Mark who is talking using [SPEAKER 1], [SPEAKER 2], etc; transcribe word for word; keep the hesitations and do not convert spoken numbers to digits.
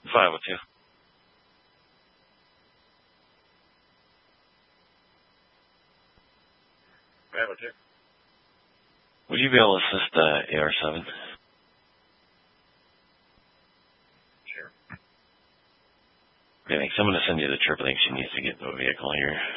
[SPEAKER 1] five oh two. five oh two. Would you be able to assist uh, A R seven?
[SPEAKER 2] Sure.
[SPEAKER 1] Okay, thanks. I'm going to send you the trip link. She needs to get to a vehicle here.